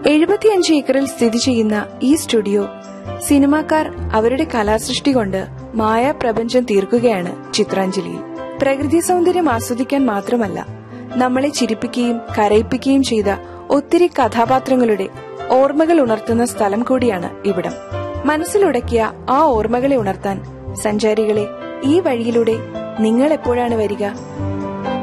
75 ഏക്കറിൽ സ്ഥിതി ചെയ്യുന്ന ഈ സ്റ്റുഡിയോ സിനിമാക്കാർ അവരുടെ കലാസൃഷ്ടി കൊണ്ട് മായാപ്രപഞ്ചം തീർക്കുകയാണ് ചിത്രാഞ്ജലിയിൽ. പ്രകൃതി സൗന്ദര്യം ആസ്വദിക്കാൻ മാത്രമല്ല, നമ്മളെ ചിരിപ്പിക്കുകയും കരയിപ്പിക്കുകയും ചെയ്ത ഒത്തിരി കഥാപാത്രങ്ങളുടെ ഓർമ്മകൾ ഉണർത്തുന്ന സ്ഥലം കൂടിയാണ് ഇവിടം. മനസ്സിലുടക്കിയ ആ ഓർമ്മകളെ ഉണർത്താൻ സഞ്ചാരികളെ ഈ വഴിയിലൂടെ നിങ്ങൾ എപ്പോഴാണ് വരിക?